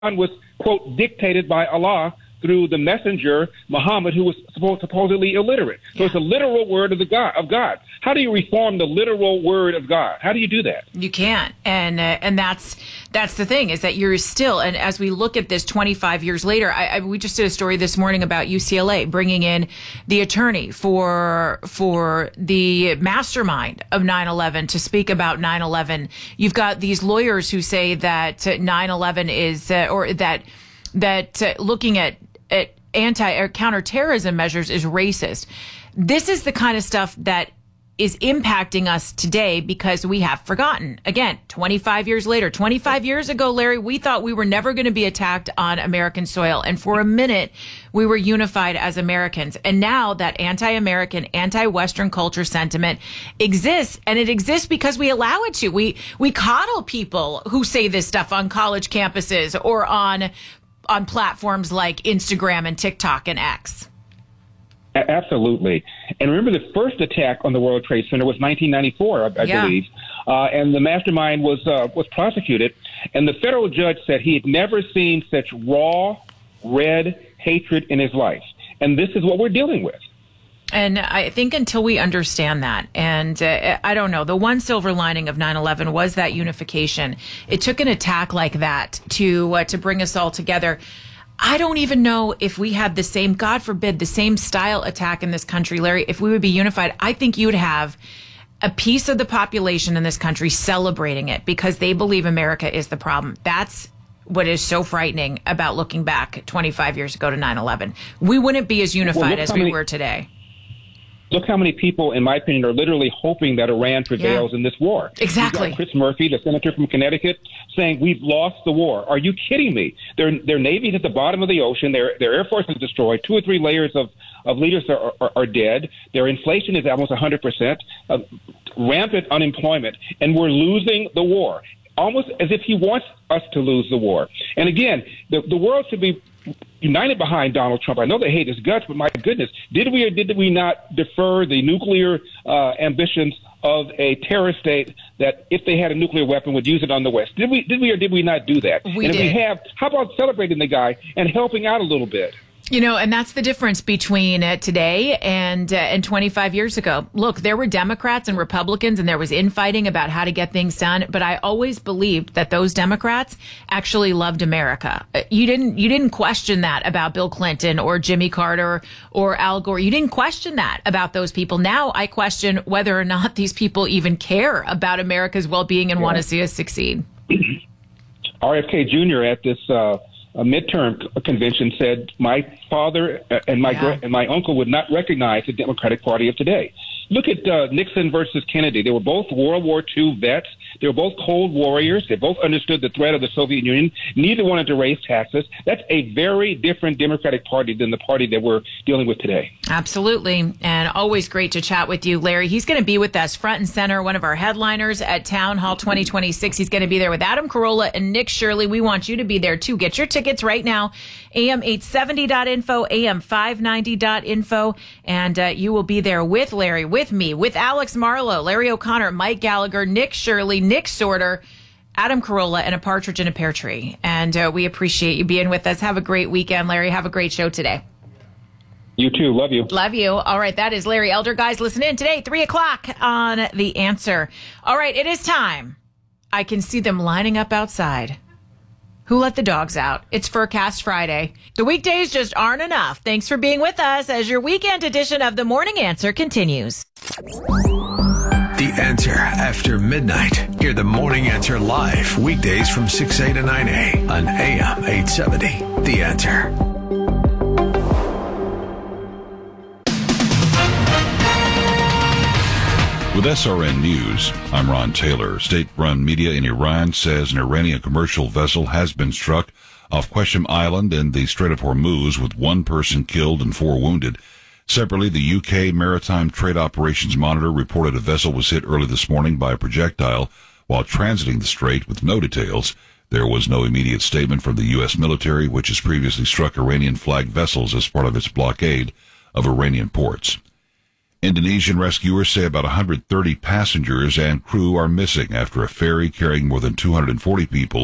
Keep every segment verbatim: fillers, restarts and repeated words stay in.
was, quote, dictated by Allah through the messenger, Muhammad, who was supposed, supposedly illiterate. So yeah. It's a literal word of the God of God. How do you reform the literal word of God? How do you do that? You can't. And uh, and that's that's the thing, is that you're still, and as we look at this twenty-five years later, I, I, we just did a story this morning about U C L A bringing in the attorney for for the mastermind of nine eleven to speak about nine eleven. You've got these lawyers who say that nine eleven is, uh, or that that uh, looking at at anti or counterterrorism measures is racist. This is the kind of stuff that is impacting us today because we have forgotten. Again, twenty-five years later, twenty-five years ago, Larry, we thought we were never going to be attacked on American soil. And for a minute, we were unified as Americans. And now that anti-American, anti-Western culture sentiment exists, and it exists because we allow it to. We, we coddle people who say this stuff on college campuses or on on platforms like Instagram and TikTok and X. Absolutely. And remember, the first attack on the World Trade Center was nineteen ninety-four, I, I yeah. believe. Uh, and the mastermind was uh, was prosecuted. And the federal judge said he had never seen such raw, red hatred in his life. And this is what we're dealing with. And I think until we understand that, and uh, I don't know, the one silver lining of nine eleven was that unification. It took an attack like that to uh, to bring us all together. I don't even know if we had the same, God forbid, the same style attack in this country, Larry, if we would be unified. I think you'd have a piece of the population in this country celebrating it because they believe America is the problem. That's what is so frightening about looking back twenty-five years ago to nine eleven. We wouldn't be as unified well, as we many- were today. Look how many people, in my opinion, are literally hoping that Iran prevails yeah. in this war. Exactly. You've got Chris Murphy, the senator from Connecticut, saying we've lost the war. Are you kidding me? Their their navy's at the bottom of the ocean. Their their air force is destroyed. Two or three layers of, of leaders are, are, are dead. Their inflation is almost one hundred percent. Uh, rampant unemployment. And we're losing the war. Almost as if he wants us to lose the war. And again, the, the world should be united behind Donald Trump. I know they hate his guts, but my goodness, did we or did we not defer the nuclear uh, ambitions of a terrorist state that, if they had a nuclear weapon, would use it on the West? Did we? Did we or did we not do that? We and if did. we have, how about celebrating the guy and helping out a little bit? You know, and that's the difference between uh, today and uh, and twenty-five years ago. Look, there were Democrats and Republicans, and there was infighting about how to get things done. But I always believed that those Democrats actually loved America. You didn't you didn't question that about Bill Clinton or Jimmy Carter or Al Gore. You didn't question that about those people. Now I question whether or not these people even care about America's well-being and yeah. want to see us succeed. R F K Junior at this uh a midterm convention said my father and my yeah. gra- and my uncle would not recognize the Democratic Party of today. Look at uh, Nixon versus Kennedy. They were both World War Two vets. They were both Cold Warriors. They both understood the threat of the Soviet Union. Neither wanted to raise taxes. That's a very different Democratic Party than the party that we're dealing with today. Absolutely. And always great to chat with you, Larry. He's going to be with us front and center, one of our headliners at Town Hall twenty twenty-six. He's going to be there with Adam Carolla and Nick Shirley. We want you to be there too. Get your tickets right now. A M eight seventy dot info, A M five ninety dot info. And uh, you will be there with Larry, with me, with Alex Marlowe, Larry O'Connor, Mike Gallagher, Nick Shirley, Nick Sorter, Adam Carolla, and a partridge in a pear tree. And uh, we appreciate you being with us. Have a great weekend, Larry. Have a great show today. You too. Love you. Love you. All right. That is Larry Elder. Guys, listen in today, three o'clock on The Answer. All right. It is time. I can see them lining up outside. Who let the dogs out? It's Furcast Friday. The weekdays just aren't enough. Thanks for being with us as your weekend edition of The Morning Answer continues. The Answer after midnight. Hear The Morning Answer live weekdays from six A to nine A on A M eight seventy. The Answer. With S R N News, I'm Ron Taylor. State-run media in Iran says an Iranian commercial vessel has been struck off Qeshm Island in the Strait of Hormuz, with one person killed and four wounded. Separately, the U K Maritime Trade Operations Monitor reported a vessel was hit early this morning by a projectile while transiting the strait, with no details. There was no immediate statement from the U S military, which has previously struck Iranian-flagged vessels as part of its blockade of Iranian ports. Indonesian rescuers say about one hundred thirty passengers and crew are missing after a ferry carrying more than two hundred forty people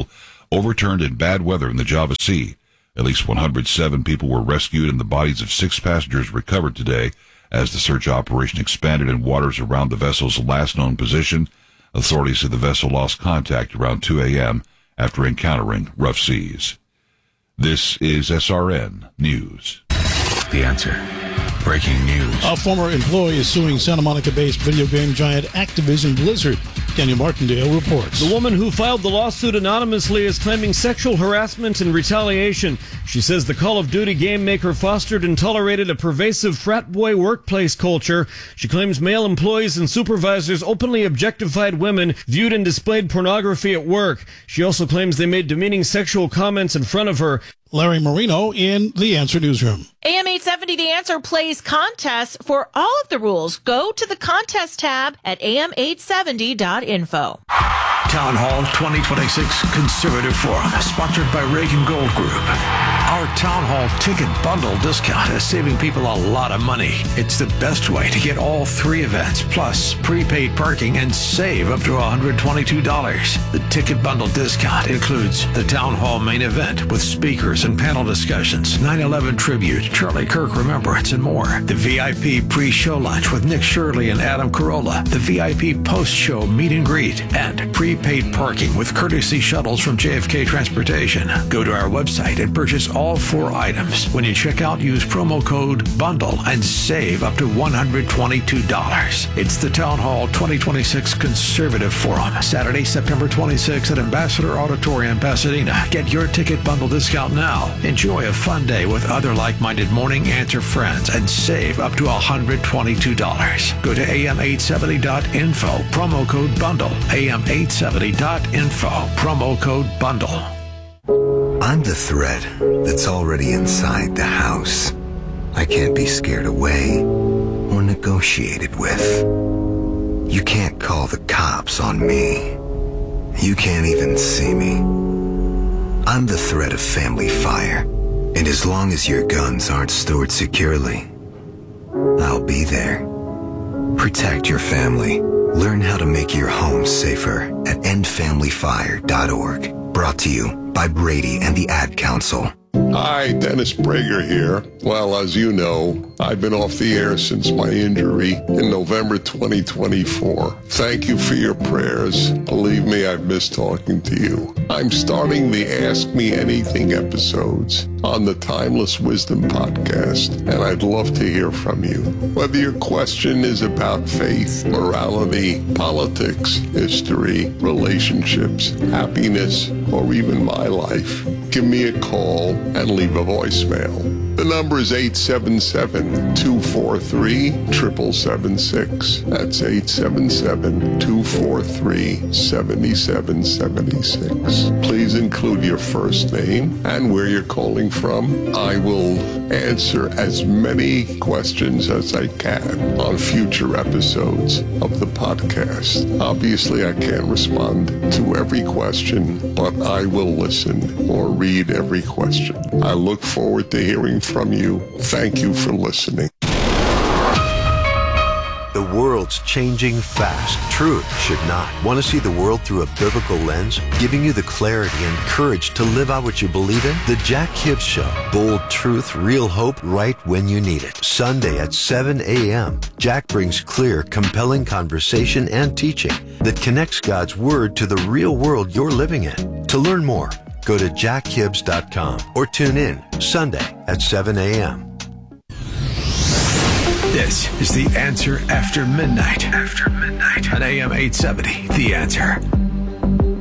overturned in bad weather in the Java Sea. At least one hundred seven people were rescued and the bodies of six passengers recovered today as the search operation expanded in waters around the vessel's last known position. Authorities said the vessel lost contact around two a.m. after encountering rough seas. This is S R N News. The Answer. Breaking news. A former employee is suing Santa Monica-based video game giant Activision Blizzard. Daniel Martindale reports. The woman who filed the lawsuit anonymously is claiming sexual harassment and retaliation. She says the Call of Duty game maker fostered and tolerated a pervasive frat boy workplace culture. She claims male employees and supervisors openly objectified women, viewed and displayed pornography at work. She also claims they made demeaning sexual comments in front of her. Larry Marino in The Answer Newsroom. A M eight seventy The Answer plays contests for all of the rules. Go to the contest tab at A M eight seventy dot info. Town Hall twenty twenty-six Conservative Forum, sponsored by Reagan Gold Group. Our Town Hall ticket bundle discount is saving people a lot of money. It's the best way to get all three events, plus prepaid parking, and save up to one hundred twenty-two dollars. The ticket bundle discount includes the Town Hall main event with speakers and panel discussions, nine eleven tribute, Charlie Kirk Remembrance, and more. The V I P pre-show lunch with Nick Shirley and Adam Carolla. The V I P post-show meet and greet. And prepaid parking with courtesy shuttles from J F K Transportation. Go to our website and purchase all four items. When you check out, use promo code BUNDLE and save up to one hundred twenty-two dollars. It's the Town Hall twenty twenty-six Conservative Forum, Saturday, September twenty-sixth at Ambassador Auditorium, Pasadena. Get your ticket bundle discount now. Enjoy a fun day with other like-minded Morning Answer friends and save up to one hundred twenty-two dollars. Go to A M eight seventy dot info, promo code BUNDLE. A M eight seventy dot info, promo code BUNDLE. I'm the threat that's already inside the house. I can't be scared away or negotiated with. You can't call the cops on me. You can't even see me. I'm the threat of family fire, and as long as your guns aren't stored securely, I'll be there. Protect your family. Learn how to make your home safer at end family fire dot org. Brought to you by Brady and the Ad Council. Hi, Dennis Prager here. Well, as you know, I've been off the air since my injury in November twenty twenty-four. Thank you for your prayers. Believe me, I've missed talking to you. I'm starting the Ask Me Anything episodes on the Timeless Wisdom podcast, and I'd love to hear from you. Whether your question is about faith, morality, politics, history, relationships, happiness, or even my life, give me a call and leave a voicemail. The number is eight seven seven, two four three, seven seven seven six. That's eight seven seven, two four three, seven seven seven six. Please include your first name and where you're calling from. I will answer as many questions as I can on future episodes of the podcast. Obviously, I can't respond to every question, but I will listen or read every question. I look forward to hearing from you. Thank you for listening. The world's changing fast. Truth should not. Want to see the world through a biblical lens? Giving you the clarity and courage to live out what you believe in? The Jack Hibbs Show. Bold truth, real hope, right when you need it. Sunday at seven a.m. Jack brings clear, compelling conversation and teaching that connects God's Word to the real world you're living in. To learn more, go to jack hibbs dot com or tune in Sunday at seven a.m. This is The Answer After Midnight. After Midnight on A M eight seventy. The Answer.